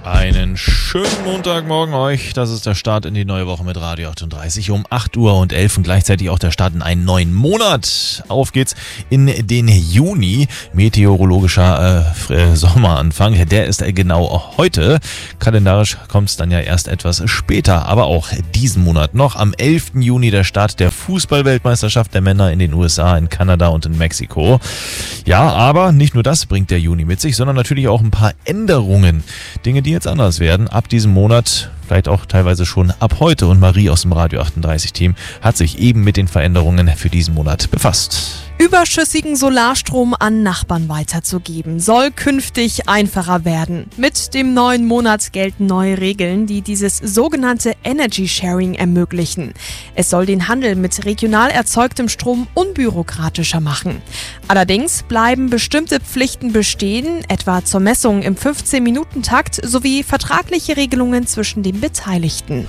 Einen schönen Montagmorgen euch. Das ist der Start in die neue Woche mit Radio 38 um 8 Uhr und 11 und gleichzeitig auch der Start in einen neuen Monat. Auf geht's in den Juni. Meteorologischer Sommeranfang. Der ist genau heute. Kalendarisch kommt es dann ja erst etwas später, aber auch diesen Monat noch. Am 11. Juni der Start der Fußball-Weltmeisterschaft der Männer in den USA, in Kanada und in Mexiko. Ja, aber nicht nur das bringt der Juni mit sich, sondern natürlich auch ein paar Änderungen. Dinge, die jetzt anders werden, ab diesem Monat, vielleicht auch teilweise schon ab heute. Und Marie aus dem Radio 38 Team hat sich eben mit den Veränderungen für diesen Monat befasst. Überschüssigen Solarstrom an Nachbarn weiterzugeben, soll künftig einfacher werden. Mit dem neuen Monat gelten neue Regeln, die dieses sogenannte Energy Sharing ermöglichen. Es soll den Handel mit regional erzeugtem Strom unbürokratischer machen. Allerdings bleiben bestimmte Pflichten bestehen, etwa zur Messung im 15-Minuten-Takt sowie vertragliche Regelungen zwischen den Beteiligten.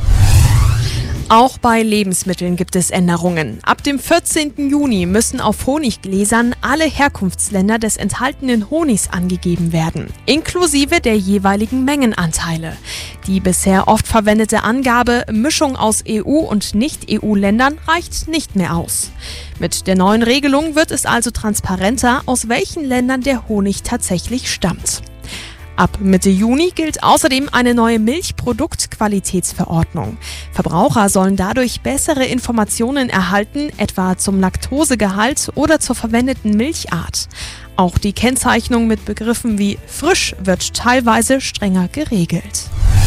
Auch bei Lebensmitteln gibt es Änderungen. Ab dem 14. Juni müssen auf Honiggläsern alle Herkunftsländer des enthaltenen Honigs angegeben werden, inklusive der jeweiligen Mengenanteile. Die bisher oft verwendete Angabe Mischung aus EU- und Nicht-EU-Ländern reicht nicht mehr aus. Mit der neuen Regelung wird es also transparenter, aus welchen Ländern der Honig tatsächlich stammt. Ab Mitte Juni gilt außerdem eine neue Milchproduktqualitätsverordnung. Verbraucher sollen dadurch bessere Informationen erhalten, etwa zum Laktosegehalt oder zur verwendeten Milchart. Auch die Kennzeichnung mit Begriffen wie frisch wird teilweise strenger geregelt.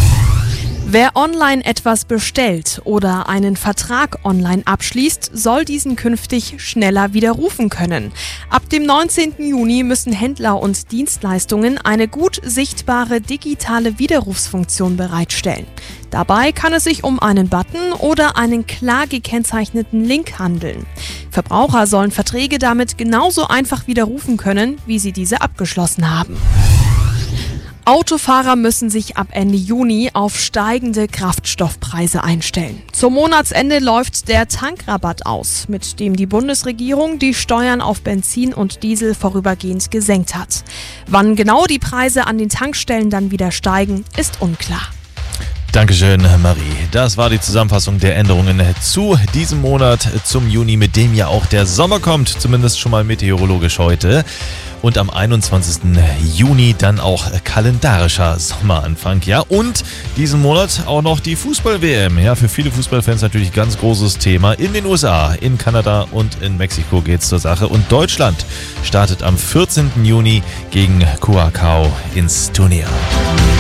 Wer online etwas bestellt oder einen Vertrag online abschließt, soll diesen künftig schneller widerrufen können. Ab dem 19. Juni müssen Händler und Dienstleistungen eine gut sichtbare digitale Widerrufsfunktion bereitstellen. Dabei kann es sich um einen Button oder einen klar gekennzeichneten Link handeln. Verbraucher sollen Verträge damit genauso einfach widerrufen können, wie sie diese abgeschlossen haben. Autofahrer müssen sich ab Ende Juni auf steigende Kraftstoffpreise einstellen. Zum Monatsende läuft der Tankrabatt aus, mit dem die Bundesregierung die Steuern auf Benzin und Diesel vorübergehend gesenkt hat. Wann genau die Preise an den Tankstellen dann wieder steigen, ist unklar. Dankeschön, Marie. Das war die Zusammenfassung der Änderungen zu diesem Monat, zum Juni, mit dem ja auch der Sommer kommt, zumindest schon mal meteorologisch heute. Und am 21. Juni dann auch kalendarischer Sommeranfang, ja. Und diesen Monat auch noch die Fußball-WM. Ja, für viele Fußballfans natürlich ganz großes Thema. In den USA, in Kanada und in Mexiko geht's zur Sache. Und Deutschland startet am 14. Juni gegen Curaçao ins Turnier.